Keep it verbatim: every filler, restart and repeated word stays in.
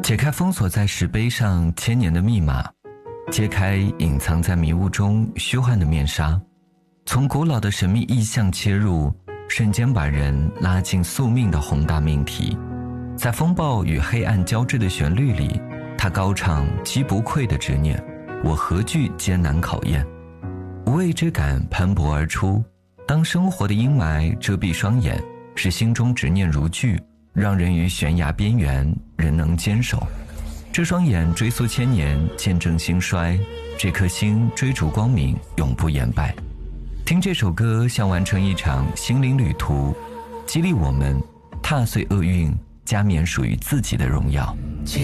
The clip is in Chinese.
解开封锁在石碑上千年的密码，揭开隐藏在迷雾中虚幻的面纱，从古老的神秘意象切入，瞬间把人拉进宿命的宏大命题。在风暴与黑暗交织的旋律里，他高唱击不溃的执念，我何惧艰难考验。无畏之感喷薄而出，当生活的阴霾遮蔽双眼，是心中执念如炬，让人于悬崖边缘仍能坚守。这双眼追溯千年，见证兴衰，这颗心追逐光明，永不言败。听这首歌像完成一场心灵旅途，激励我们踏碎厄运，加冕属于自己的荣耀。 解